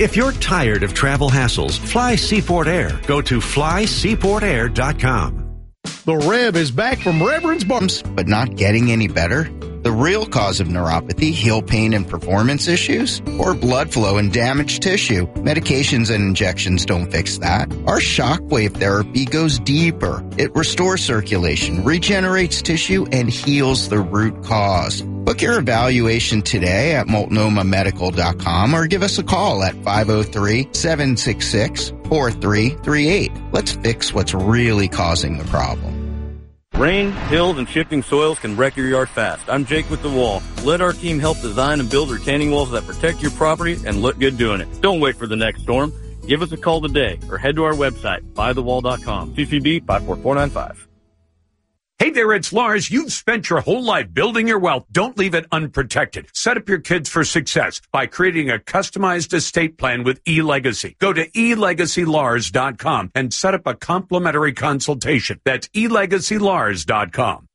If you're tired of travel hassles, fly Seaport Air. Go to flyseaportair.com. The Rev is back from Reverend's Bums, but not getting any better? The real cause of neuropathy, heel pain and performance issues, or blood flow and damaged tissue. Medications and injections don't fix that. Our shockwave therapy goes deeper. It restores circulation, regenerates tissue, and heals the root cause. Book your evaluation today at multnomamedical.com or give us a call at 503-766-4338. Let's fix what's really causing the problem. Rain, hills, and shifting soils can wreck your yard fast. I'm Jake with The Wall. Let our team help design and build retaining walls that protect your property and look good doing it. Don't wait for the next storm. Give us a call today or head to our website, buythewall.com. CCB 54495. Hey there, it's Lars. You've spent your whole life building your wealth. Don't leave it unprotected. Set up your kids for success by creating a customized estate plan with eLegacy. Go to elegacylars.com and set up a complimentary consultation. That's elegacylars.com.